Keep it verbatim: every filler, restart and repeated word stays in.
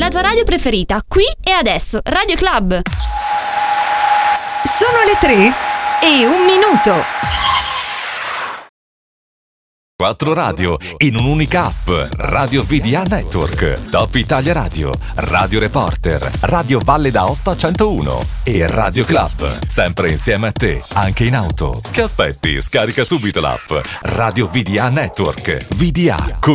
la tua radio preferita, qui e adesso, Radio Club. Sono le tre e un minuto. Quattro radio in un'unica app. Radio V D A Network, Top Italia Radio, Radio Reporter, Radio Valle d'Aosta centouno e Radio Club. Sempre insieme a te, anche in auto. Che aspetti? Scarica subito l'app Radio V D A Network. V D A,